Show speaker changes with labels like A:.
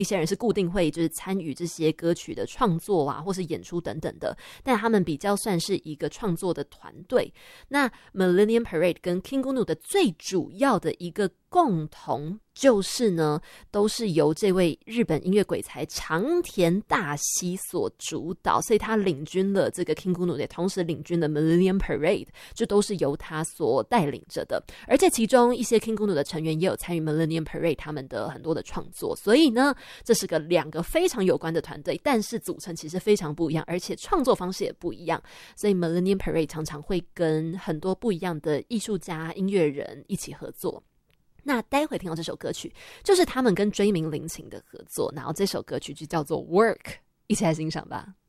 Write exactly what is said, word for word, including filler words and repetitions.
A: 一些人是固定会就是参与这些歌曲的创作啊，或是演出等等的，但他们比较算是一个创作的团队。那 Millennium Parade 跟 KinGnu 的最主要的一个共同就是呢，都是由这位日本音乐鬼才长田大希所主导，所以他领军了这个 KinGnu， 也同时领军了 Millennium Parade， 就都是由他所带领着的。而且其中一些 KinGnu 的成员也有参与 Millennium Parade 他们的很多的创作，所以呢，这是个两个非常有关的团队，但是组成其实非常不一样，而且创作方式也不一样。所以 Millennium Parade 常常会跟很多不一样的艺术家、音乐人一起合作。那待会听到这首歌曲就是他们跟追名林檎的合作，然后这首歌曲就叫做 Work， 一起来欣赏吧。